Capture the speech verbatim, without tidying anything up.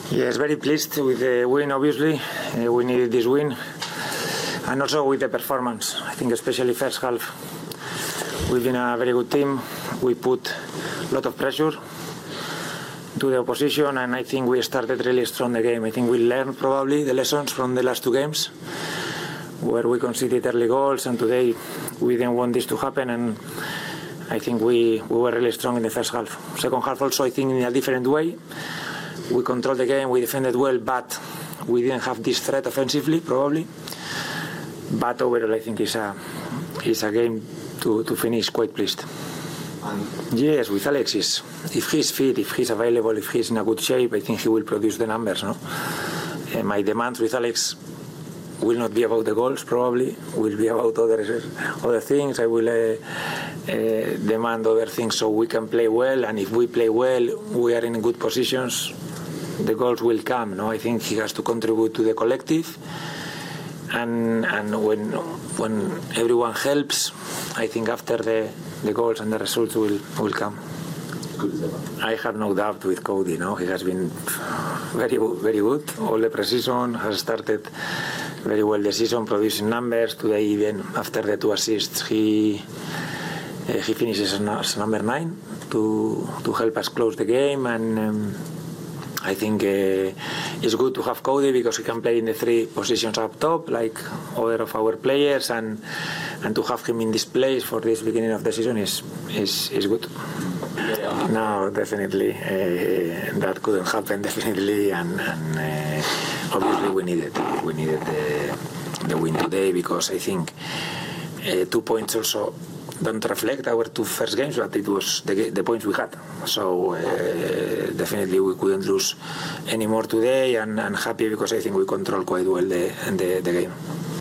Yes, very pleased with the win, obviously. Uh, we needed this win. And also with the performance. I think especially first half, we've been a very good team. We put a lot of pressure to the opposition, and I think we started really strong the game. I think we learned probably the lessons from the last two games, where we conceded early goals, and today we didn't want this to happen, and I think we, we were really strong in the first half. Second half also, I think in a different way. We controlled the game, we defended well, but we didn't have this threat offensively, probably. But overall, I think it's a, it's a game to, to finish quite pleased. Yes, with Alexis. If he's fit, if he's available, if he's in a good shape, I think he will produce the numbers. No? Uh, my demands with Alex will not be about the goals, probably. Will be about other other things. I will uh, uh, demand other things so we can play well. And if we play well, we are in good positions. The goals will come. No, I think he has to contribute to the collective. And and when when everyone helps, I think after the the goals and the results will will come. I have no doubt with Cody. No, he has been very very good. All the pre-season has started very well the season, producing numbers. Today, even after the two assists, he uh, he finishes as number nine to to help us close the game. And um, I think uh, it's good to have Cody because he can play in the three positions up top, like other of our players, and and to have him in this place for this beginning of the season is is is good. No, definitely uh, that couldn't happen, definitely, and, and uh, obviously we needed we needed the, the win today because I think uh, two points also don't reflect our two first games, but it was the, the points we had. So uh, definitely we couldn't lose any more today, and, and happy because I think we controlled quite well the, the, the game.